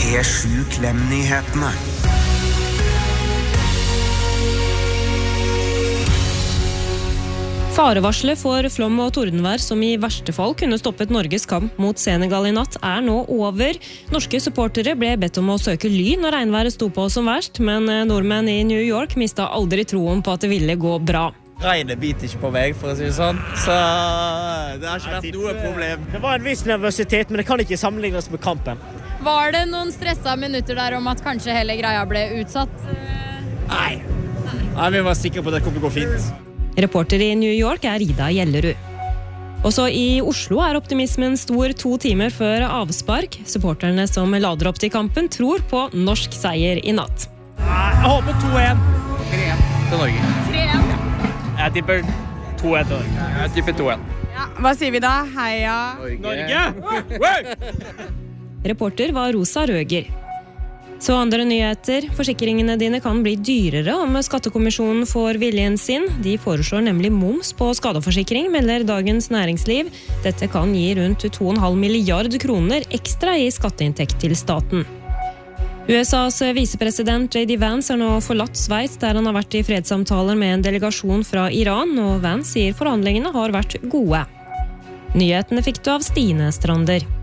P7 Klem-nyhetene. Farevarslet for flom og tordenvær som i verste fall kunne stoppet Norges kamp mot Senegal i natt er nå over. Norske supportere ble bedt om å søke ly når regnværet sto på som verst, men nordmenn i New York mistet aldri troen på at det ville gå bra. Regnet biter ikke på meg, for å si det sånn, så det har ikke vært noe problem. Det var en viss nervøsitet, men det kan ikke sammenlignes med kampen. Var det noen stressa minutter der om at kanskje hele greia ble utsatt? Nei, vi var sikre på at det kom til å gå fint. Reporter i New York er Ida Gjellerud. Også i Oslo er optimismen stor 2 timer før avspark. Supporterne som lader opp til kampen tror på norsk seier i natt. Jeg håper 2-1. 3-1 til Norge. 3-1. Jeg tipper 2-1 til Norge. Jeg tipper 2-1. Ja, hva sier vi da? Heia Norge! Reporter var Rosa Røger. Så andre nyheter. Forsikringene dine kan bli dyrere om Skattekommisjonen får viljen sin. De foreslår nemlig moms på skadeforsikring, melder Dagens Næringsliv. Dette kan gi rundt 2,5 milliard kroner ekstra i skatteinntekt til staten. USAs visepresident J.D. Vance har nå forlatt Sveits, der han har vært i fredssamtaler med en delegasjon fra Iran, og Vance sier forhandlingene har vært gode. Nyhetene fikk du av Stine Strander.